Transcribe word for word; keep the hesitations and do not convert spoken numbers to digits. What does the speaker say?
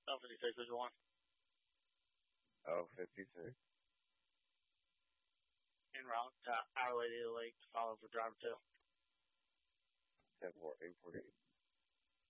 Oh, fifty-six, which one? Oh, fifty-six. En route to Our Lady of the Lake to follow for driver two. ten four, eight forty-eight.